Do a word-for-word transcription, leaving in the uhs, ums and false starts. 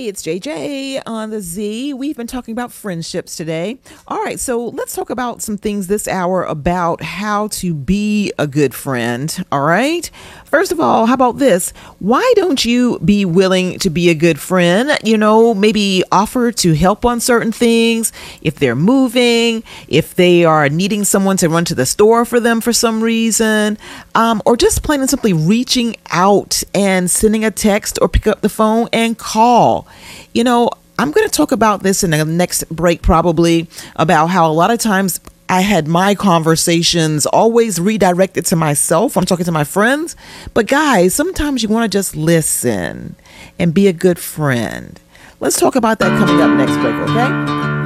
it's J J on the Z. We've been talking about friendships today. All right, so let's talk about some things this hour about how to be a good friend. All right. First of all, how about this? Why don't you be willing to be a good friend? You know, maybe offer to help on certain things if they're moving, if they are needing someone to run to the store for them for some reason, um, or just plain and simply reaching out and sending a text or pick up the phone and call. You know, I'm going to talk about this in the next break probably about how a lot of times I had my conversations always redirected to myself. I'm talking to my friends. But guys, sometimes you want to just listen and be a good friend. Let's talk about that coming up next break, okay?